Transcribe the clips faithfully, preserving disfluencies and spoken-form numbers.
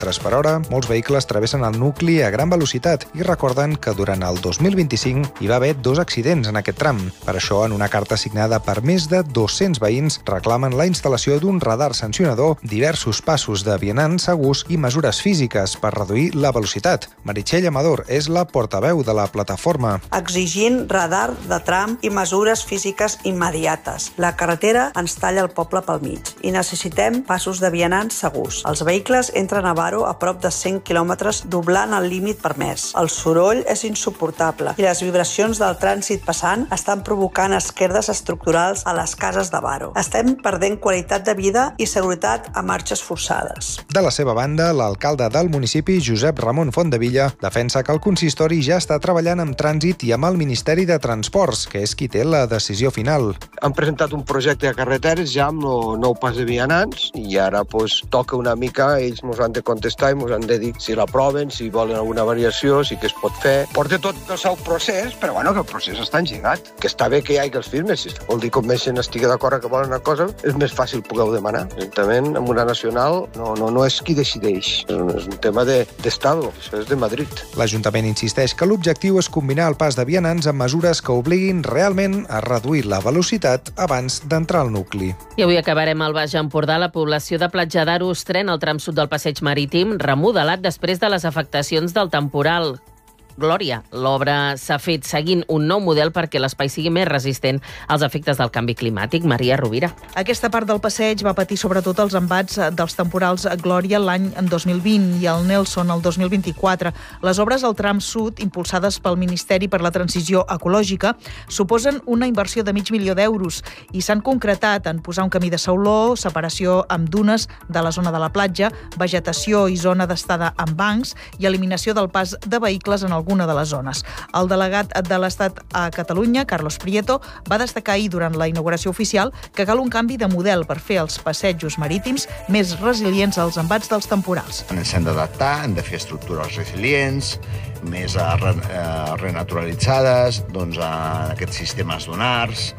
per hora, molts vehicles travessen el nucli a gran velocitat i recorden que durant el dos mil vint-i-cinc hi va haver dos accidents en aquest tram. Per això, en una carta signada per més de dos-cents veïns, reclamen la instal·lació d'un radar sancionador, diversos passos de vianants segurs i mesures físiques per reduir la velocitat. Meritxell Amador és la portaveu de la plataforma. Exigint radar de tram i mesures físiques immediates. La carretera ens talla el poble pel mig i necessitem passos de vianants segurs. Els vehicles entren a Varo a prop de cent quilòmetres doblant el límit permès. El soroll és insuportable i les vibracions del trànsit passant estan provocant esquerdes estructurals a les cases de Varo. Estem perdent qualitat de vida i seguretat a marxes forçades. De la seva banda, l'alcalde del municipi, Josep Ramon Fontdevilla, defensa que el consistori ja està treballant amb Trànsit i amb el Ministeri de Transports, que és qui té la decisió final. Han presentat un projecte de carreteres ja amb el nou pas de vianants i ara pues, toca una mica, ells ens han de contestar i ens han de dir si l'aproven, si volen alguna variació, si que es pot fer. Porta tot el seu procés, però bueno, que el procés està engegat. Que està bé que hi hagi els firmes, si vol dir com més gent estigui d'acord que volen una cosa, és més fàcil poder-ho demanar. Evidentment, en una nacional no, no, no és qui decideix, és un, és un tema d'Estado, de, això és de Madrid. L'Ajuntament insisteix que l'objectiu és combinar el pas de vianants amb mesures que obliguin realment a reduir la velocitat abans d'entrar al nucli. I avui acabarem al Baix Empordà. La població de Platja d'Aro estrena el tram sud del passeig marítim, remodelat després de les afectacions del temporal. Glòria, l'obra s'ha fet seguint un nou model perquè l'espai sigui més resistent als efectes del canvi climàtic. Maria Rovira. Aquesta part del passeig va patir sobretot els embats dels temporals Glòria l'any dos mil vint i el Nelson el dos mil vint-i-quatre. Les obres al tram sud, impulsades pel Ministeri per la Transició Ecològica, suposen una inversió de mig milió d'euros i s'han concretat en posar un camí de sauló, separació amb dunes de la zona de la platja, vegetació i zona d'estada amb bancs i eliminació del pas de vehicles en alguna de les zones. El delegat de l'Estat a Catalunya, Carlos Prieto, va destacar ahir durant la inauguració oficial que cal un canvi de model per fer els passejos marítims més resilients als embats dels temporals. Ens hem d'adaptar, hem de fer estructures resilients, més a, a, renaturalitzades, doncs, a aquests sistemes dunars,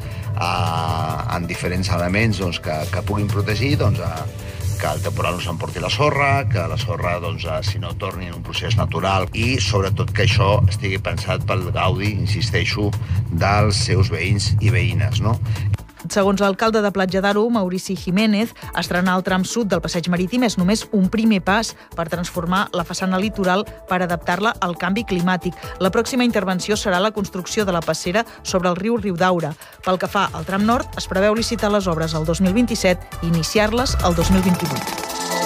a, en diferents elements doncs, que, que puguin protegir doncs, a, que el temporal no s'emporti la sorra, que la sorra, doncs, si no, torni en un procés natural i, sobretot, que això estigui pensat pel gaudi, insisteixo, dels seus veïns i veïnes, no? Segons l'alcalde de Platja d'Aro, Maurici Jiménez, estrenar el tram sud del passeig marítim és només un primer pas per transformar la façana litoral per adaptar-la al canvi climàtic. La pròxima intervenció serà la construcció de la passera sobre el riu Riudaura. Pel que fa al tram nord, es preveu licitar les obres el dos mil vint-i-set i iniciar-les el dos mil vint-i-vuit.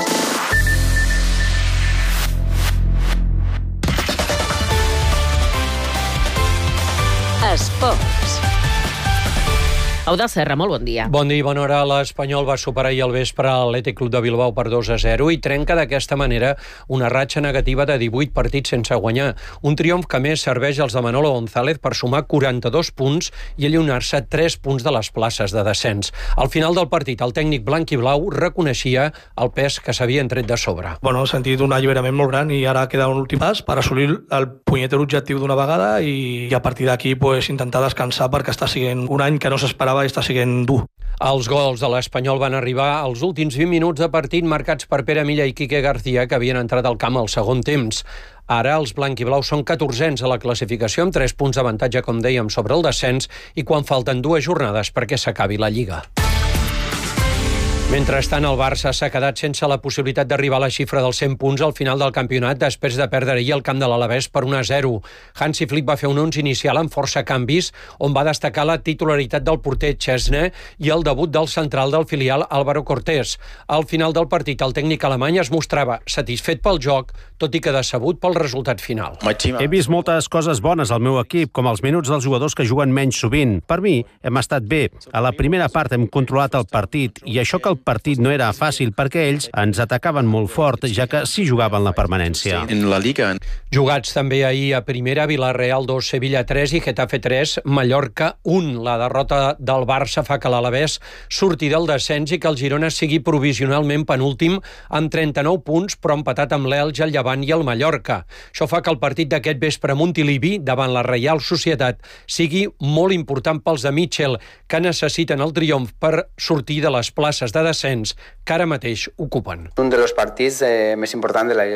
Esports. Eudald Serra, molt bon dia. Bon dia i bona hora. L'Espanyol va superar ahir al vespre l'Atlètic Club de Bilbao per dos a zero i trenca d'aquesta manera una ratxa negativa de divuit partits sense guanyar. Un triomf que més serveix als de Manolo González per sumar quaranta-dos punts i allunyar-se tres punts de les places de descens. Al final del partit, el tècnic blanc i blau reconeixia el pes que s'havien tret de sobre. Bueno, he sentit un alliberament molt gran i ara queda un últim pas per assolir el punyeter objectiu d'una vegada i a partir d'aquí pues, intentar descansar perquè està sent un any que no s'esperava i està sent dur. Els gols de l'Espanyol van arribar als últims vint minuts de partit marcats per Pere Milla i Quique García, que havien entrat al camp al segon temps. Ara els blanquiblaus són catorzens a la classificació amb tres punts d'avantatge, com dèiem, sobre el descens i quan falten dues jornades perquè s'acabi la Lliga. Mentrestant, el Barça s'ha quedat sense la possibilitat d'arribar a la xifra dels cent punts al final del campionat després de perdre ahir el camp de l'Alavés per un a zero. Hansi Flick va fer un onze inicial amb força canvis, on va destacar la titularitat del porter Chesney i el debut del central del filial Álvaro Cortés. Al final del partit, el tècnic alemany es mostrava satisfet pel joc, tot i que decebut pel resultat final. He vist moltes coses bones al meu equip, com els minuts dels jugadors que juguen menys sovint. Per mi, hem estat bé. A la primera part hem controlat el partit, i això que el partit no era fàcil perquè ells ens atacaven molt fort, ja que sí jugaven la permanència. En la Liga. Jugats també ahir a primera, Villarreal dos, Sevilla tres i Getafe tres, Mallorca un. La derrota del Barça fa que l'Alavés surti del descens i que el Girona sigui provisionalment penúltim amb trenta-nou punts, però empatat amb l'Elx, el Llevant i el Mallorca. Això fa que el partit d'aquest vespre a Montilivi, davant la Reial Societat, sigui molt important pels de Mitchell, que necessiten el triomf per sortir de les places de descens, que ara mateix ocupen. Un dels partits eh, més importants de la